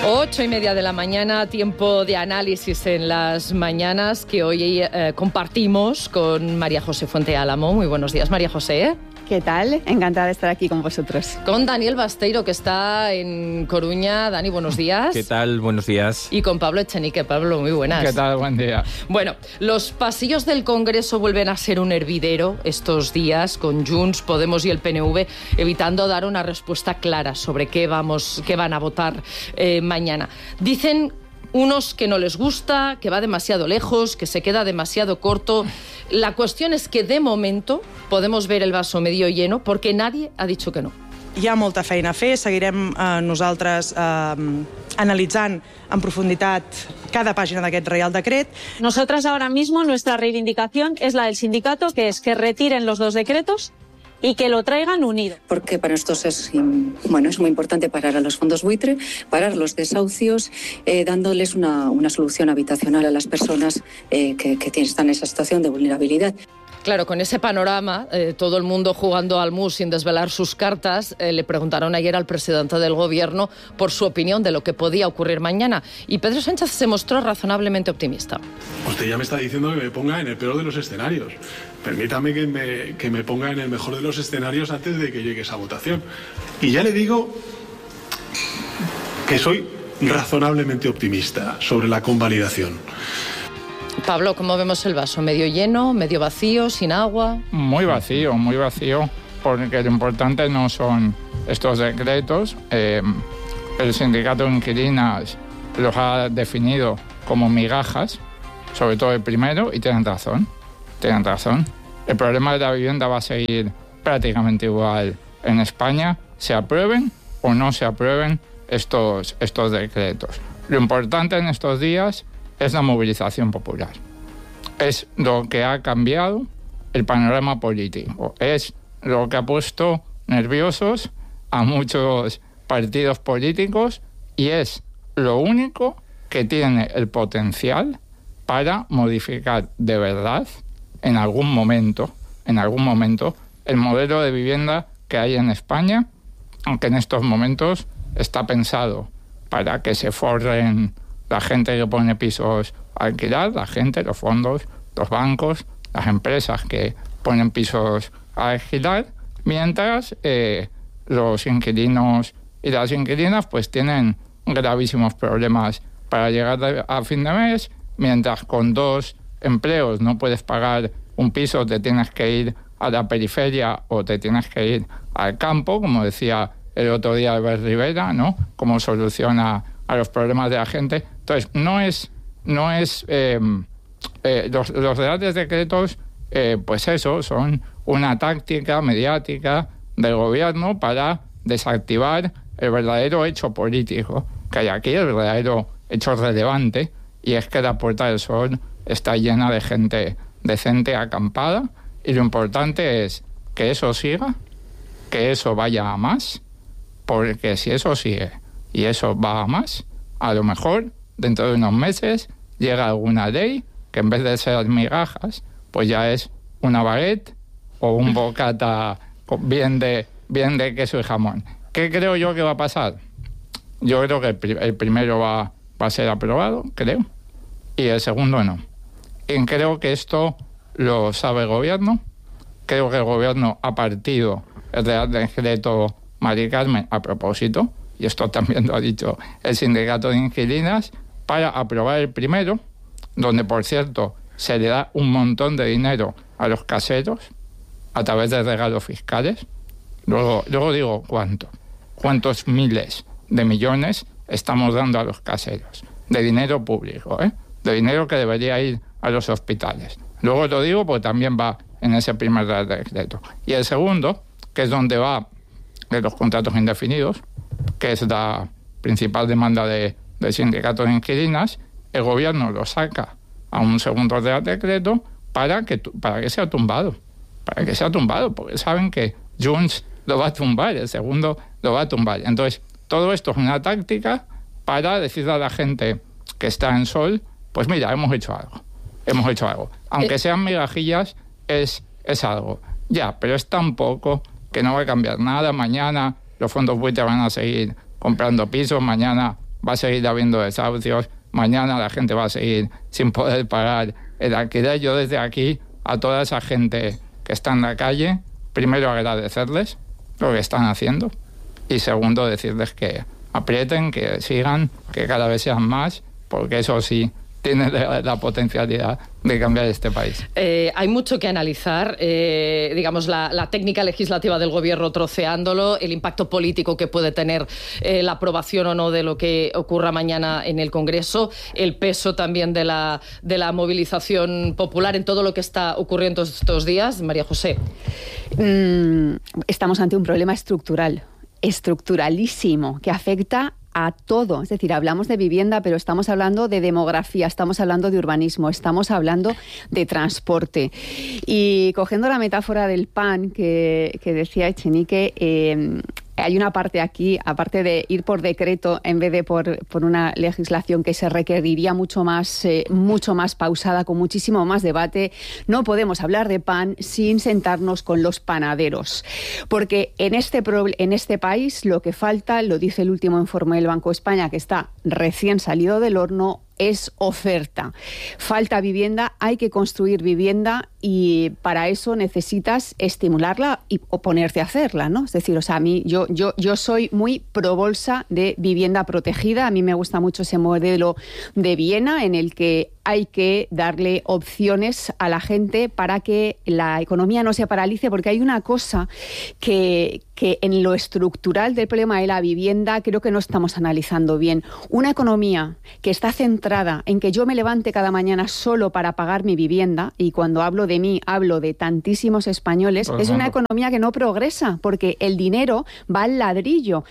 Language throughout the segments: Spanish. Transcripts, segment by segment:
8:30 de la mañana, tiempo de análisis en las mañanas que hoy compartimos con María José Fuente Álamo. Muy buenos días, María José. ¿Qué tal? Encantada de estar aquí con vosotros. Con Daniel Basteiro, que está en Coruña. Dani, buenos días. ¿Qué tal? Buenos días. Y con Pablo Echenique. Pablo, muy buenas. ¿Qué tal? Buen día. Bueno, los pasillos del Congreso vuelven a ser un hervidero estos días, con Junts, Podemos y el PNV evitando dar una respuesta clara sobre qué van a votar mañana. Dicen unos que no les gusta, que va demasiado lejos, que se queda demasiado corto. La cuestión es que de momento podemos ver el vaso medio lleno porque nadie ha dicho que no. Hi ha molta feina a fer, seguirem nosaltres analitzant en profunditat cada pàgina d'aquest Reial Decret. Nosotras ahora mismo nuestra reivindicación es la del sindicato, que es que retiren los dos decretos y que lo traigan unido. Porque para nosotros es muy importante parar a los fondos buitre, parar los desahucios, dándoles una solución habitacional a las personas que están en esa situación de vulnerabilidad. Claro, con ese panorama, todo el mundo jugando al mus sin desvelar sus cartas, le preguntaron ayer al presidente del gobierno por su opinión de lo que podía ocurrir mañana. Y Pedro Sánchez se mostró razonablemente optimista. Usted ya me está diciendo que me ponga en el peor de los escenarios. Permítame que me ponga en el mejor de los escenarios antes de que llegue esa votación. Y ya le digo que soy razonablemente optimista sobre la convalidación. Pablo, ¿cómo vemos el vaso? ¿Medio lleno, medio vacío, sin agua? Muy vacío, porque lo importante no son estos decretos. El sindicato de inquilinas los ha definido como migajas, sobre todo el primero, y tienen razón. El problema de la vivienda va a seguir prácticamente igual en España, se aprueben o no se aprueben estos decretos. Lo importante en estos días es la movilización popular. Es lo que ha cambiado el panorama político. Es lo que ha puesto nerviosos a muchos partidos políticos y es lo único que tiene el potencial para modificar de verdad en algún momento el modelo de vivienda que hay en España, aunque en estos momentos está pensado para que se forren la gente que pone pisos a alquilar, los fondos, los bancos, las empresas que ponen pisos a alquilar, mientras los inquilinos y las inquilinas pues tienen gravísimos problemas para llegar a fin de mes, mientras con 2 empleos no puedes pagar un piso, te tienes que ir a la periferia o te tienes que ir al campo, como decía el otro día Albert Rivera, ¿no? Cómo soluciona a los problemas de la gente. Entonces, los reales decretos, pues eso, son una táctica mediática del gobierno para desactivar el verdadero hecho político que hay aquí, el verdadero hecho relevante, y es que la Puerta del Sol está llena de gente decente acampada, y lo importante es que eso siga, que eso vaya a más, porque si eso sigue y eso va a más, a lo mejor dentro de unos meses llega alguna ley que en vez de ser migajas, pues ya es una baguette o un bocata bien de queso y jamón. ¿Qué creo yo que va a pasar? Yo creo que el primero va a ser aprobado, creo, y el segundo no. Y creo que esto lo sabe el gobierno. Creo que el gobierno ha partido el Real Decreto Mari Carmen a propósito, y esto también lo ha dicho el sindicato de inquilinas, para aprobar el primero, donde, por cierto, se le da un montón de dinero a los caseros a través de regalos fiscales. Luego digo cuántos miles de millones estamos dando a los caseros, de dinero público, de dinero que debería ir a los hospitales. Luego lo digo porque también va en ese primer decreto. Y el segundo, que es donde va de los contratos indefinidos, que es la principal demanda del sindicato de inquilinas, el gobierno lo saca a un segundo decreto para que sea tumbado. Para que sea tumbado, porque saben que Junts lo va a tumbar, el segundo lo va a tumbar. Entonces, todo esto es una táctica para decirle a la gente que está en Sol, pues mira, hemos hecho algo. Aunque sean migajillas, es algo. Ya, pero es tan poco que no va a cambiar nada. Mañana los fondos buitre van a seguir comprando pisos, mañana va a seguir habiendo desahucios, mañana la gente va a seguir sin poder pagar el alquiler. Yo desde aquí, a toda esa gente que está en la calle, primero agradecerles lo que están haciendo y segundo decirles que aprieten, que sigan, que cada vez sean más, porque eso sí tiene la potencialidad de cambiar este país. Hay mucho que analizar, digamos, la técnica legislativa del gobierno troceándolo, el impacto político que puede tener la aprobación o no de lo que ocurra mañana en el Congreso, el peso también de la movilización popular en todo lo que está ocurriendo estos días. María José. Estamos ante un problema estructuralísimo, que afecta a todo. Es decir, hablamos de vivienda, pero estamos hablando de demografía, estamos hablando de urbanismo, estamos hablando de transporte. Y cogiendo la metáfora del pan que decía Echenique, hay una parte aquí, aparte de ir por decreto en vez de por una legislación que se requeriría mucho más pausada, con muchísimo más debate, no podemos hablar de pan sin sentarnos con los panaderos. Porque en este país lo que falta, lo dice el último informe del Banco de España, que está recién salido del horno, es oferta. Falta vivienda, hay que construir vivienda y para eso necesitas estimularla o ponerte a hacerla, ¿no? Es decir, o sea, a mí yo soy muy pro bolsa de vivienda protegida. A mí me gusta mucho ese modelo de Viena en el que hay que darle opciones a la gente para que la economía no se paralice, porque hay una cosa que en lo estructural del problema de la vivienda creo que no estamos analizando bien. Una economía que está centrada en que yo me levante cada mañana solo para pagar mi vivienda, y cuando hablo de mí hablo de tantísimos españoles, es una economía que no progresa, porque el dinero va al ladrillo.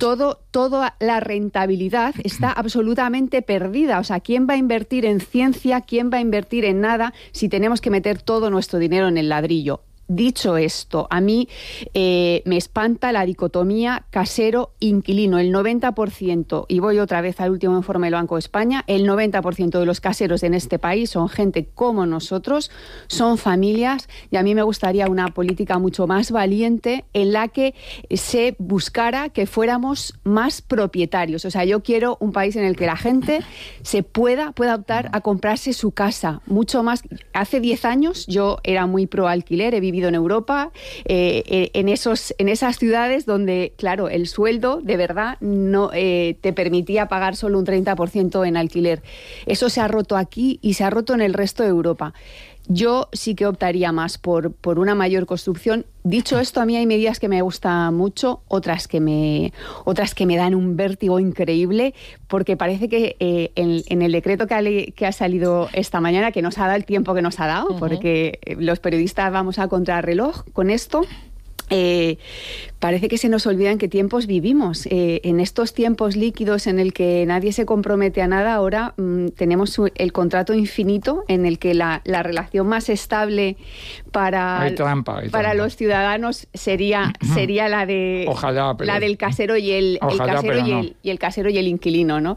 Toda la rentabilidad está absolutamente perdida. O sea, ¿quién va a invertir en ciencia? ¿Quién va a invertir en nada si tenemos que meter todo nuestro dinero en el ladrillo? Dicho esto, a mí me espanta la dicotomía casero-inquilino. El 90%, y voy otra vez al último informe del Banco de España, el 90% de los caseros en este país son gente como nosotros, son familias, y a mí me gustaría una política mucho más valiente en la que se buscara que fuéramos más propietarios. O sea, yo quiero un país en el que la gente se pueda optar a comprarse su casa. Mucho más. Hace 10 años yo era muy pro alquiler, he vivido en Europa, en esas ciudades donde, claro, el sueldo de verdad no te permitía pagar solo un 30% en alquiler. Eso se ha roto aquí y se ha roto en el resto de Europa. Yo sí que optaría más por una mayor construcción. Dicho esto, a mí hay medidas que me gustan mucho, otras que me dan un vértigo increíble, porque parece que en el decreto que ha salido esta mañana, que nos ha dado el tiempo que nos ha dado, porque los periodistas vamos a contrarreloj con esto, parece que se nos olvida en qué tiempos vivimos. En estos tiempos líquidos en el que nadie se compromete a nada, ahora tenemos el contrato infinito en el que la relación más estable para los ciudadanos sería la de la del casero y el casero y el inquilino, ¿no?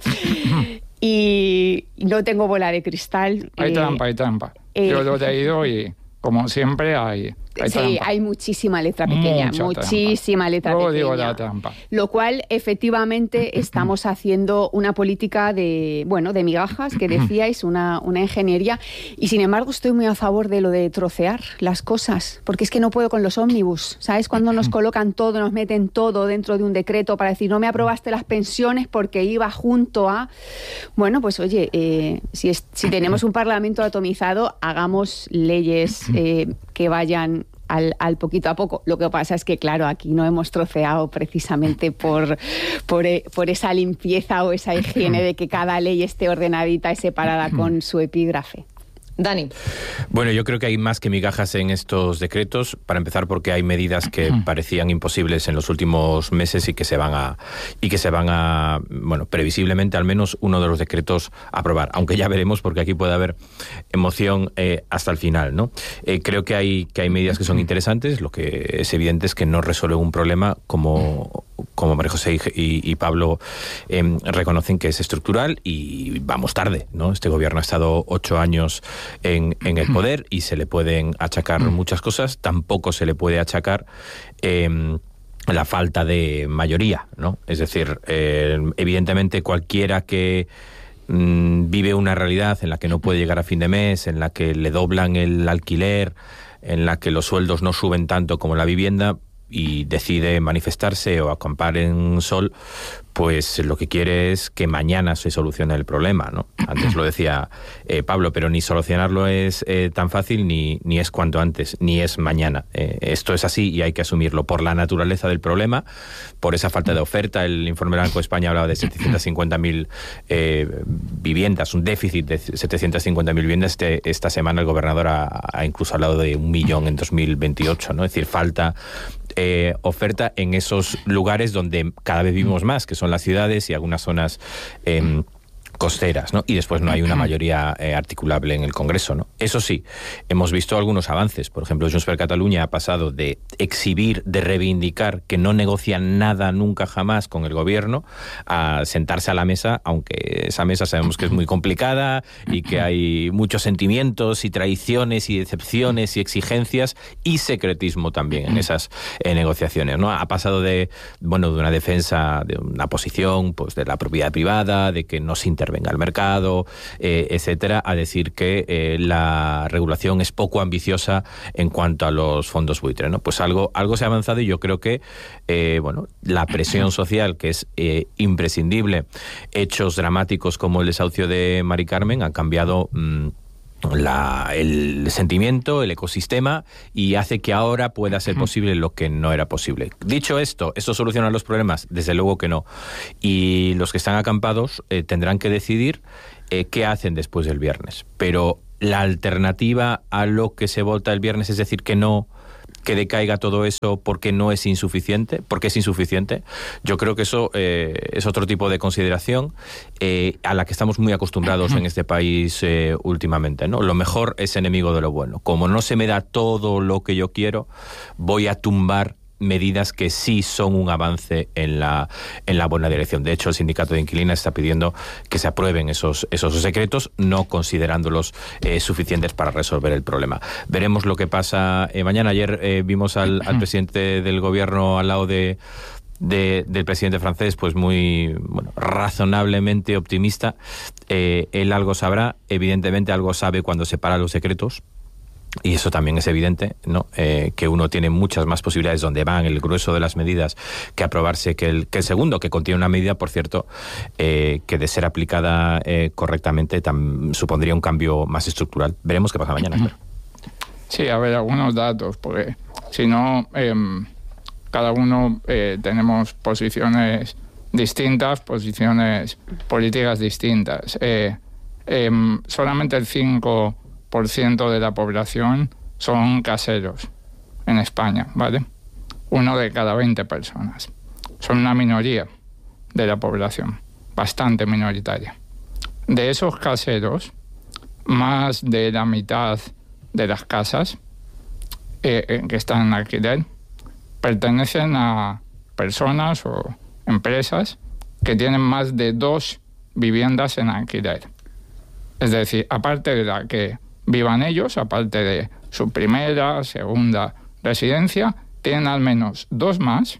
Y no tengo bola de cristal. Hay trampa. Yo lo he leído y, como siempre, hay sí, hay muchísima letra pequeña, muchísima letra pequeña. Digo la trampa. Lo cual, efectivamente, estamos haciendo una política de migajas, que decíais, una ingeniería. Y, sin embargo, estoy muy a favor de lo de trocear las cosas, porque es que no puedo con los ómnibus. ¿Sabes? Cuando nos colocan todo, nos meten todo dentro de un decreto para decir, no me aprobaste las pensiones porque iba junto a... Bueno, pues oye, si tenemos un parlamento atomizado, hagamos leyes que vayan al poquito a poco. Lo que pasa es que, claro, aquí no hemos troceado precisamente por esa limpieza o esa higiene de que cada ley esté ordenadita y separada con su epígrafe. Dani. Bueno, yo creo que hay más que migajas en estos decretos, para empezar porque hay medidas que parecían imposibles en los últimos meses y que se van a, bueno, previsiblemente al menos uno de los decretos a aprobar, aunque ya veremos, porque aquí puede haber emoción hasta el final, ¿no? Creo que hay medidas que son interesantes. Lo que es evidente es que no resuelven un problema como María José y Pablo reconocen que es estructural, y vamos tarde, ¿no? Este gobierno ha estado 8 años en el poder y se le pueden achacar muchas cosas. Tampoco se le puede achacar la falta de mayoría, ¿no? Es decir, evidentemente cualquiera que vive una realidad en la que no puede llegar a fin de mes, en la que le doblan el alquiler, en la que los sueldos no suben tanto como la vivienda y decide manifestarse o acampar en sol, pues lo que quiere es que mañana se solucione el problema, ¿no? Antes lo decía Pablo, pero ni solucionarlo es tan fácil, ni es cuanto antes, ni es mañana. Esto es así y hay que asumirlo por la naturaleza del problema, por esa falta de oferta. El informe Banco de España hablaba de 750.000 viviendas, un déficit de 750.000 viviendas. Esta semana el gobernador ha incluso hablado de 1 millón en 2028, ¿no? Es decir, falta oferta en esos lugares donde cada vez vivimos más, que son las ciudades y algunas zonas costeras, ¿no? Y después no hay una mayoría articulable en el Congreso, ¿no? Eso sí, hemos visto algunos avances. Por ejemplo, Junts per Catalunya ha pasado de exhibir, de reivindicar que no negocian nada nunca jamás con el gobierno, a sentarse a la mesa, aunque esa mesa sabemos que es muy complicada y que hay muchos sentimientos y traiciones y decepciones y exigencias y secretismo también en esas negociaciones, ¿no? Ha pasado de una defensa, de una posición, pues de la propiedad privada, de que no se intervenga el mercado, etcétera, a decir que la regulación es poco ambiciosa en cuanto a los fondos buitre, ¿no? Pues algo se ha avanzado y yo creo que la presión social, que es imprescindible, hechos dramáticos como el desahucio de Mari Carmen han cambiado el sentimiento, el ecosistema, y hace que ahora pueda ser posible lo que no era posible. Dicho esto soluciona los problemas, desde luego que no. Y los que están acampados tendrán que decidir qué hacen después del viernes. Pero la alternativa a lo que se vota el viernes, es decir, que decaiga todo eso porque es insuficiente, yo creo que eso es otro tipo de consideración a la que estamos muy acostumbrados en este país últimamente, ¿no? Lo mejor es enemigo de lo bueno. Como no se me da todo lo que yo quiero, voy a tumbar medidas que sí son un avance en la buena dirección. De hecho, el sindicato de inquilinas está pidiendo que se aprueben esos decretos, no considerándolos suficientes para resolver el problema. Veremos lo que pasa mañana. Ayer vimos al presidente del gobierno al lado del presidente francés, pues muy razonablemente optimista. Él algo sabrá, evidentemente algo sabe cuando separa los secretos. Y eso también es evidente, ¿no? Que uno tiene muchas más posibilidades donde van el grueso de las medidas que aprobarse que el segundo, que contiene una medida, por cierto, que de ser aplicada correctamente supondría un cambio más estructural. Veremos qué pasa mañana. Espero. Sí, a ver, algunos datos, porque si no, cada uno tenemos posiciones distintas, posiciones políticas distintas. Solamente el 5% de la población son caseros en España, ¿vale? 1 de cada 20 personas. Son una minoría de la población, bastante minoritaria. De esos caseros, más de la mitad de las casas que están en alquiler pertenecen a personas o empresas que tienen más de 2 viviendas en alquiler. Es decir, aparte de la que vivan ellos, aparte de su primera, segunda residencia, tienen al menos dos más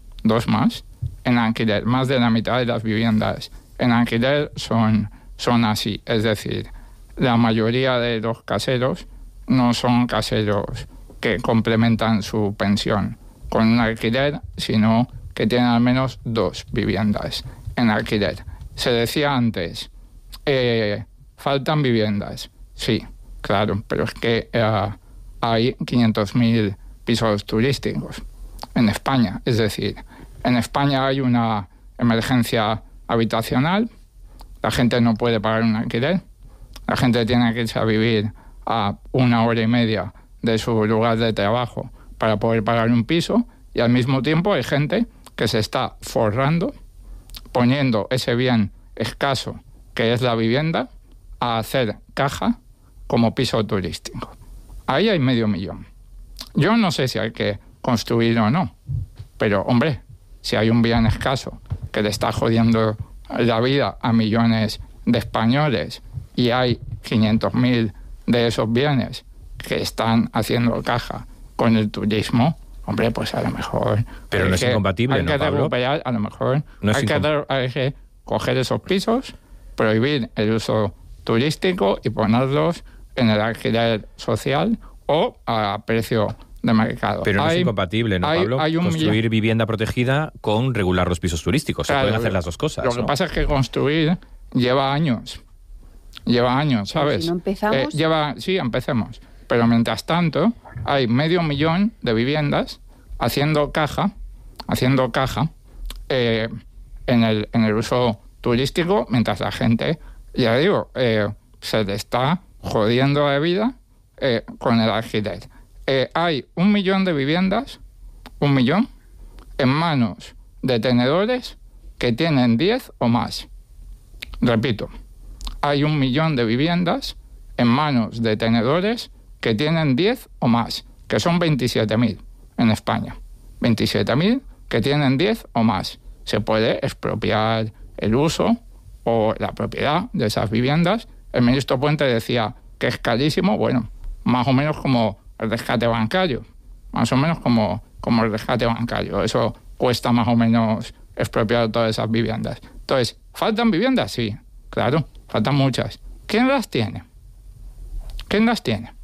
en alquiler. Más de la mitad de las viviendas en alquiler son así. Es decir, la mayoría de los caseros no son caseros que complementan su pensión con un alquiler, sino que tienen al menos 2 viviendas en alquiler. Se decía antes, faltan viviendas. Sí, claro, pero es que hay 500.000 pisos turísticos en España. Es decir, en España hay una emergencia habitacional, la gente no puede pagar un alquiler, la gente tiene que irse a vivir a 1 hora y media de su lugar de trabajo para poder pagar un piso, y al mismo tiempo hay gente que se está forrando, poniendo ese bien escaso que es la vivienda a hacer caja como piso turístico. Ahí hay 500.000. Yo no sé si hay que construir o no, pero hombre, si hay un bien escaso que le está jodiendo la vida a millones de españoles y hay 500.000 de esos bienes que están haciendo caja con el turismo, hombre, pues a lo mejor... Pero no es incompatible, ¿no, Pablo? Recuperar, a lo mejor hay que coger esos pisos, prohibir el uso turístico y ponerlos en el alquiler social o a precio de mercado. Pero no es incompatible, ¿no, Pablo? Construir vivienda protegida con regular los pisos turísticos. Se pueden hacer las dos cosas. Lo que pasa es que construir lleva años. Lleva años, ¿sabes? Si no empezamos... Sí, empecemos. Pero mientras tanto, hay 500.000 de viviendas haciendo caja en el uso turístico, mientras la gente, ya digo, se le está jodiendo la vida con el alquiler. Hay 1 millón de viviendas, 1 millón, en manos de tenedores que tienen 10 o más. Repito, hay 1 millón de viviendas en manos de tenedores que tienen 10 o más, que son 27.000 en España. 27.000 que tienen 10 o más. Se puede expropiar el uso o la propiedad de esas viviendas. El ministro Puente decía que es carísimo, bueno, más o menos como el rescate bancario. Más o menos como el rescate bancario. Eso cuesta más o menos expropiar todas esas viviendas. Entonces, ¿faltan viviendas? Sí, claro, faltan muchas. ¿Quién las tiene? ¿Quién las tiene?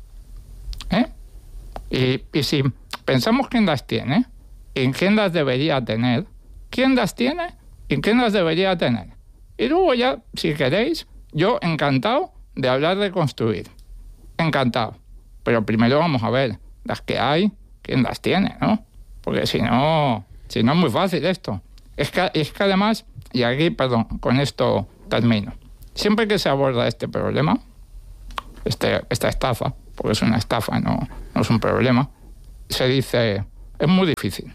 Y si pensamos quién las tiene y quién las debería tener, ¿quién las tiene y quién las debería tener? Y luego ya, si queréis, yo encantado de hablar de construir. Encantado. Pero primero vamos a ver las que hay, quién las tiene, ¿no? Porque si no es muy fácil esto. Es que además, y aquí, perdón, con esto termino. Siempre que se aborda este problema, esta estafa, porque es una estafa, no es un problema, se dice, es muy difícil.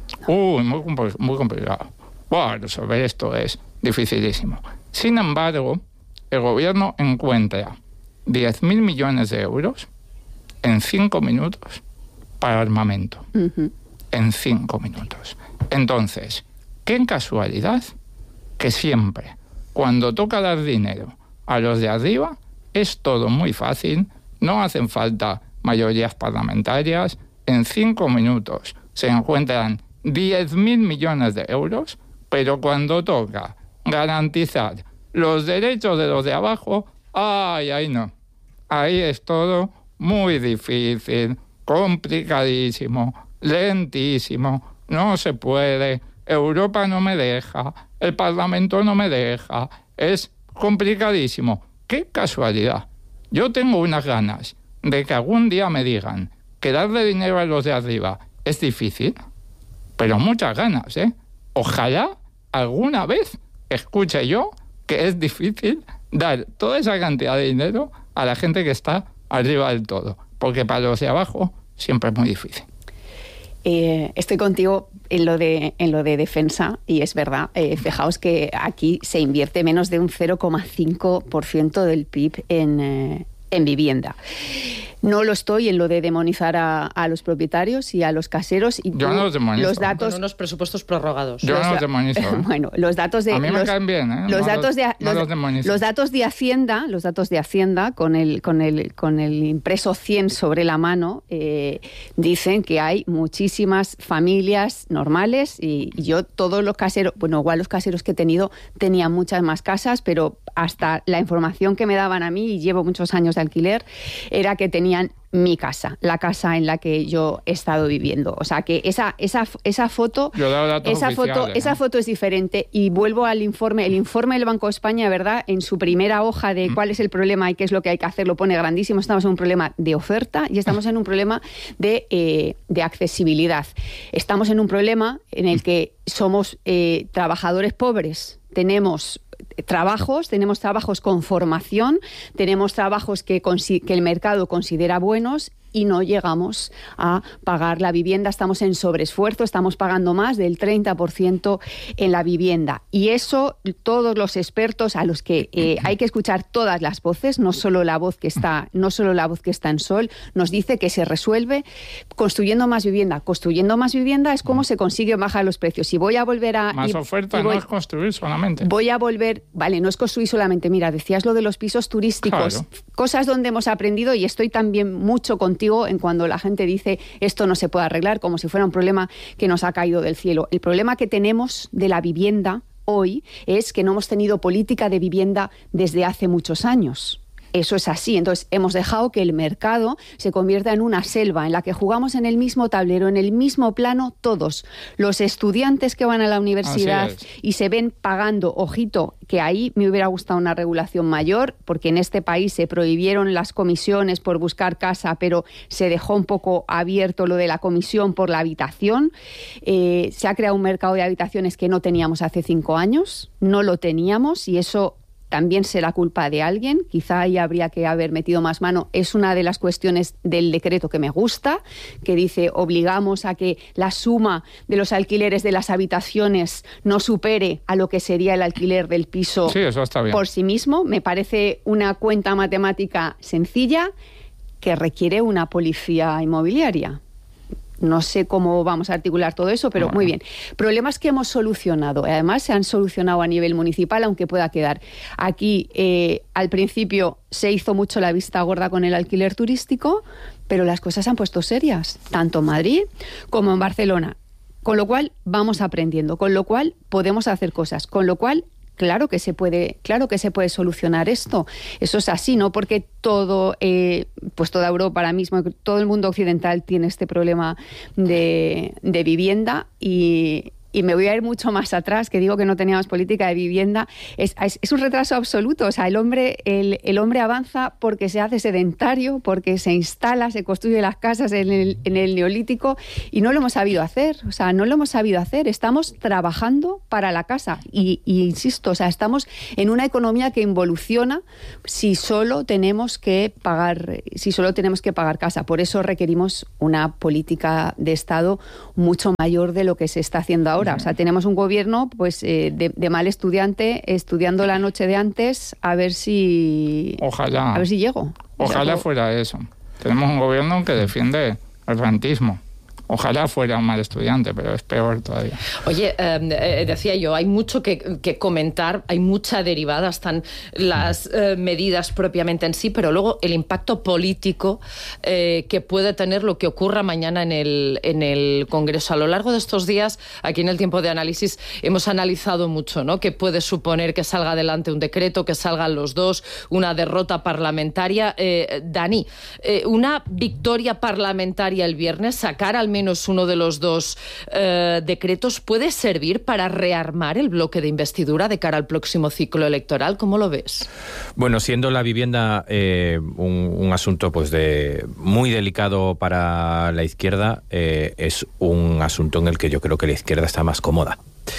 Muy complicado. Bueno, resolver esto es dificilísimo. Sin embargo, el gobierno encuentra 10.000 millones de euros en 5 minutos para armamento. Uh-huh. En 5 minutos. Entonces, qué casualidad que siempre, cuando toca dar dinero a los de arriba, es todo muy fácil, no hacen falta mayorías parlamentarias, en 5 minutos se encuentran 10.000 millones de euros, pero cuando toca garantizar los derechos de los de abajo, ahí no. Ahí es todo muy difícil, complicadísimo, lentísimo, no se puede, Europa no me deja, el Parlamento no me deja, es complicadísimo. ¡Qué casualidad! Yo tengo unas ganas de que algún día me digan que darle dinero a los de arriba es difícil, pero muchas ganas, ¿eh? Ojalá alguna vez escuche yo que es difícil dar toda esa cantidad de dinero a la gente que está arriba del todo, porque para los de abajo siempre es muy difícil. Estoy contigo en lo de defensa y es verdad, fijaos que aquí se invierte menos de un 0,5% del PIB en vivienda. No lo estoy en lo de demonizar a los propietarios y a los caseros. Y yo no los demonizo. Los datos, con unos presupuestos prorrogados. Yo no los demonizo. Bueno, los datos de... A mí me caen bien, ¿eh? Los datos de Hacienda, con el impreso 100 sobre la mano, dicen que hay muchísimas familias normales y yo todos los caseros, bueno, igual los caseros que he tenido tenían muchas más casas, pero hasta la información que me daban a mí, y llevo muchos años de alquiler, era que tenían mi casa, la casa en la que yo he estado viviendo. O sea que esa foto es diferente. Y vuelvo al informe. El informe del Banco de España, ¿verdad? En su primera hoja de cuál es el problema y qué es lo que hay que hacer, lo pone grandísimo. Estamos en un problema de oferta y estamos en un problema de accesibilidad. Estamos en un problema en el que somos trabajadores pobres. Tenemos trabajos con formación, tenemos trabajos que el mercado considera buenos y no llegamos a pagar la vivienda. Estamos en sobreesfuerzo, estamos pagando más del 30% en la vivienda. Y eso, todos los expertos a los que hay que escuchar todas las voces, no solo la voz que está en Sol, nos dice que se resuelve construyendo más vivienda. Construyendo más vivienda es cómo se consigue bajar los precios. Y voy a volver a... Más oferta no es construir solamente. Voy a volver... Vale, no es construir solamente. Mira, decías lo de los pisos turísticos. Claro. Cosas donde hemos aprendido, y estoy también mucho contigo, contigo en cuando la gente dice esto no se puede arreglar, como si fuera un problema que nos ha caído del cielo. El problema que tenemos de la vivienda hoy es que no hemos tenido política de vivienda desde hace muchos años. Eso es así. Entonces, hemos dejado que el mercado se convierta en una selva en la que jugamos en el mismo tablero, en el mismo plano, todos. Los estudiantes que van a la universidad y se ven pagando, ojito, que ahí me hubiera gustado una regulación mayor, porque en este país se prohibieron las comisiones por buscar casa, pero se dejó un poco abierto lo de la comisión por la habitación. Se ha creado un mercado de habitaciones que no teníamos hace 5 años, no lo teníamos, y eso también será culpa de alguien, quizá ahí habría que haber metido más mano. Es una de las cuestiones del decreto que me gusta, que dice obligamos a que la suma de los alquileres de las habitaciones no supere a lo que sería el alquiler del piso eso está bien. Por sí mismo. Me parece una cuenta matemática sencilla que requiere una policía inmobiliaria. No sé cómo vamos a articular todo eso, pero muy bien. Problemas que hemos solucionado. Además, se han solucionado a nivel municipal, aunque pueda quedar. Aquí, al principio, se hizo mucho la vista gorda con el alquiler turístico, pero las cosas se han puesto serias, tanto en Madrid como en Barcelona. Con lo cual, vamos aprendiendo. Con lo cual, podemos hacer cosas. Con lo cual, claro que se puede solucionar esto. Eso es así, ¿no? Porque toda Europa ahora mismo, todo el mundo occidental tiene este problema de vivienda y me voy a ir mucho más atrás, que digo que no teníamos política de vivienda. Es un retraso absoluto. O sea, el hombre avanza porque se hace sedentario, porque se instala, se construye las casas en el neolítico, y no lo hemos sabido hacer. O sea, no lo hemos sabido hacer. Estamos trabajando para la casa. Y insisto, o sea, estamos en una economía que involuciona si solo tenemos que pagar casa. Por eso requerimos una política de Estado mucho mayor de lo que se está haciendo ahora. O sea, tenemos un gobierno de mal estudiante, estudiando la noche de antes, a ver si llego. Ojalá fuera eso. Tenemos un gobierno que defiende el rentismo. Ojalá fuera un mal estudiante, pero es peor todavía. Oye, decía yo, hay mucho que comentar, hay mucha derivada, están las medidas propiamente en sí, pero luego el impacto político que puede tener lo que ocurra mañana en el Congreso. A lo largo de estos días, aquí en el Tiempo de Análisis, hemos analizado mucho, ¿no? ¿Qué puede suponer que salga adelante un decreto, que salgan los dos, una derrota parlamentaria? Dani, una victoria parlamentaria el viernes, sacar al menos uno de los dos decretos, ¿puede servir para rearmar el bloque de investidura de cara al próximo ciclo electoral? ¿Cómo lo ves? Bueno, siendo la vivienda un asunto pues muy delicado para la izquierda, es un asunto en el que yo creo que la izquierda está más cómoda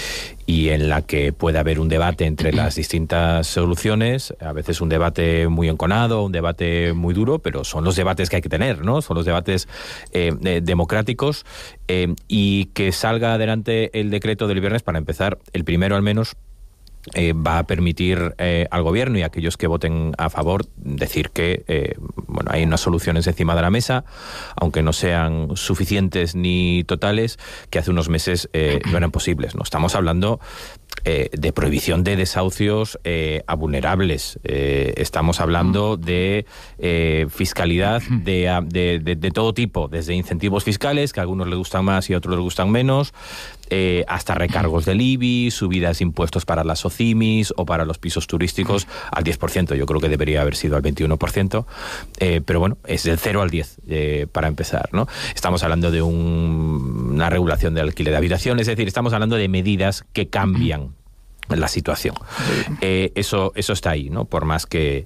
y en la que puede haber un debate entre las distintas soluciones, a veces un debate muy enconado, un debate muy duro, pero son los debates que hay que tener, ¿no? Son los debates democráticos, y que salga adelante el decreto del viernes, para empezar, el primero al menos, va a permitir al gobierno y a aquellos que voten a favor decir que hay unas soluciones encima de la mesa, aunque no sean suficientes ni totales, que hace unos meses no eran posibles, ¿no? Estamos hablando de prohibición de desahucios a vulnerables, estamos hablando de fiscalidad de todo tipo, desde incentivos fiscales, que a algunos les gustan más y a otros les gustan menos, hasta recargos del IBI, subidas de impuestos para las OCIMIS o para los pisos turísticos al 10%, yo creo que debería haber sido al 21%, pero bueno, es del 0 al 10 para empezar, ¿no? Estamos hablando de una regulación del alquiler de habitaciones, es decir, estamos hablando de medidas que cambian la situación. Eso está ahí, ¿no? Por más que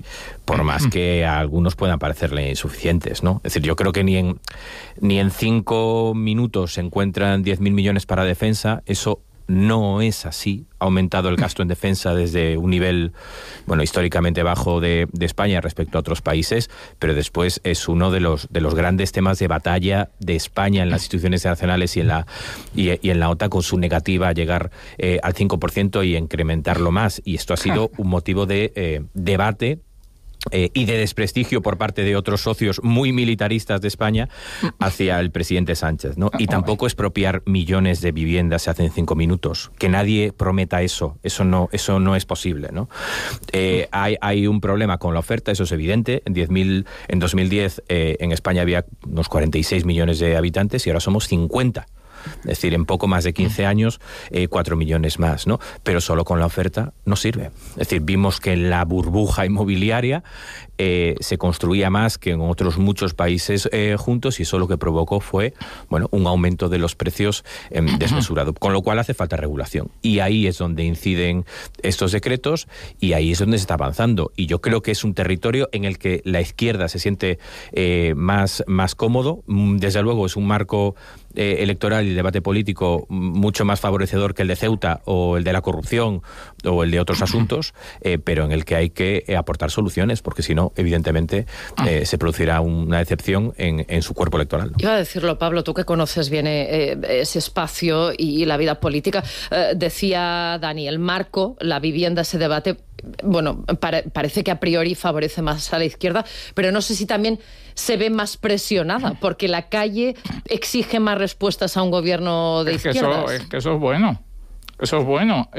a algunos puedan parecerle insuficientes, ¿no? Es decir, yo creo que ni en 5 minutos se encuentran 10.000 millones para defensa. Eso no es así. Ha aumentado el gasto en defensa desde un nivel, históricamente bajo de España respecto a otros países, pero después es uno de los grandes temas de batalla de España en las instituciones internacionales y en la OTAN, con su negativa a llegar al 5% y incrementarlo más. Y esto ha sido un motivo de debate y de desprestigio por parte de otros socios muy militaristas de España hacia el presidente Sánchez, ¿no? Y tampoco expropiar millones de viviendas se hace en 5 minutos. Que nadie prometa eso no es posible, ¿no? Hay un problema con la oferta, eso es evidente. En 2010 en España había unos 46 millones de habitantes y ahora somos 50. Es decir, en poco más de 15 años, 4 millones más, ¿no? Pero solo con la oferta no sirve. Es decir, vimos que en la burbuja inmobiliaria se construía más que en otros muchos países juntos, y eso lo que provocó fue, bueno, un aumento de los precios desmesurado, con lo cual hace falta regulación. Y ahí es donde inciden estos decretos y ahí es donde se está avanzando. Y yo creo que es un territorio en el que la izquierda se siente más cómodo. Desde luego es un marco electoral y debate político mucho más favorecedor que el de Ceuta o el de la corrupción o el de otros asuntos, pero en el que hay que aportar soluciones, porque si no, evidentemente, se producirá una decepción en su cuerpo electoral, ¿no? Iba a decirlo, Pablo, tú que conoces bien ese espacio y la vida política, decía Dani, el marco, la vivienda, ese debate, bueno, parece que a priori favorece más a la izquierda, pero no sé si también se ve más presionada, porque la calle exige más respuestas a un gobierno de izquierdas. Es que eso es bueno. Eso es bueno.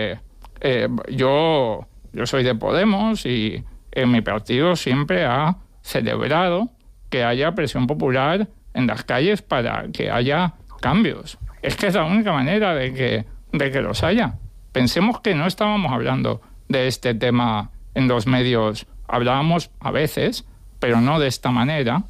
Yo soy de Podemos y mi partido siempre ha celebrado que haya presión popular en las calles para que haya cambios. Es que es la única manera de que los haya. Pensemos que no estábamos hablando de este tema en los medios. Hablábamos a veces, pero no de esta manera,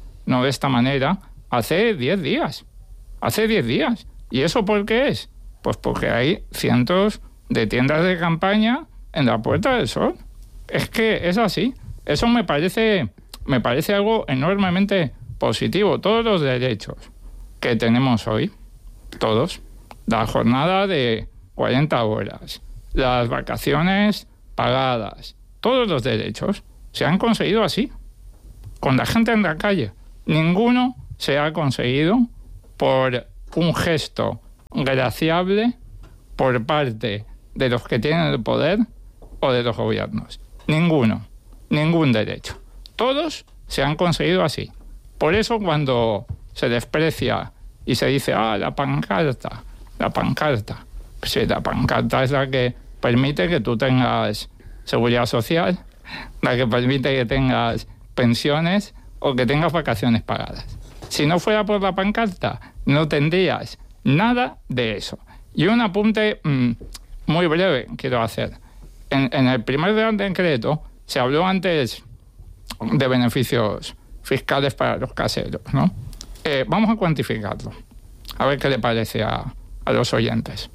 hace 10 días. Hace 10 días. ¿Y eso por qué es? Pues porque hay cientos de tiendas de campaña en la Puerta del Sol. Es que es así. Eso me parece algo enormemente positivo. Todos los derechos que tenemos hoy, todos, la jornada de 40 horas, las vacaciones pagadas, todos los derechos se han conseguido así, con la gente en la calle. Ninguno se ha conseguido por un gesto graciable por parte de los que tienen el poder o de los gobiernos. Ninguno, ningún derecho. Todos se han conseguido así. Por eso cuando se desprecia y se dice, la pancarta. Pues sí, la pancarta es la que permite que tú tengas seguridad social, la que permite que tengas pensiones o que tengas vacaciones pagadas. Si no fuera por la pancarta, no tendrías nada de eso. Y un apunte muy breve quiero hacer. En el primer Real Decreto se habló antes de beneficios fiscales para los caseros, ¿no? Vamos a cuantificarlo, a ver qué le parece a los oyentes.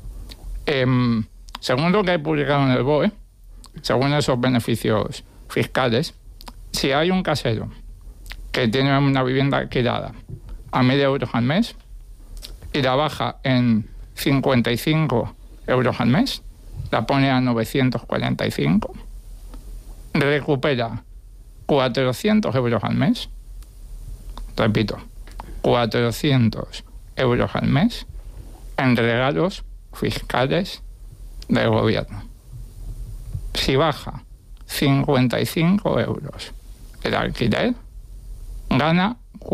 Según lo que hay publicado en el BOE, según esos beneficios fiscales, si hay un casero que tiene una vivienda alquilada a 1.000 euros al mes y la baja en 55 euros al mes, la pone a 945, recupera 400 euros al mes, repito, 400 euros al mes en regalos fiscales del gobierno. Si baja 55 euros el alquiler, gana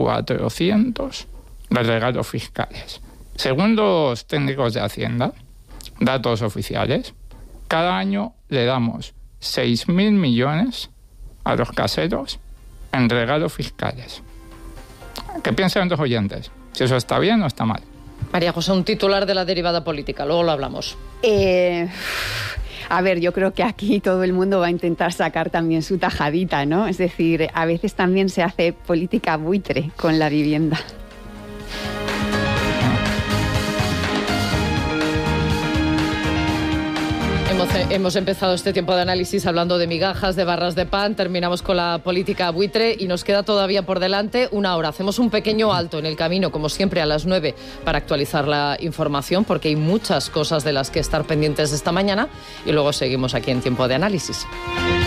400 de regalos fiscales. Según los técnicos de Hacienda, datos oficiales, cada año le damos 6.000 millones a los caseros en regalos fiscales. ¿Qué piensan los oyentes? ¿Si eso está bien o está mal? María José, un titular de la derivada política, luego lo hablamos. A ver, yo creo que aquí todo el mundo va a intentar sacar también su tajadita, ¿no? Es decir, a veces también se hace política buitre con la vivienda. Hemos empezado este tiempo de análisis hablando de migajas, de barras de pan, terminamos con la política buitre y nos queda todavía por delante una hora. Hacemos un pequeño alto en el camino, como siempre, a las 9 para actualizar la información, porque hay muchas cosas de las que estar pendientes esta mañana y luego seguimos aquí en Tiempo de Análisis.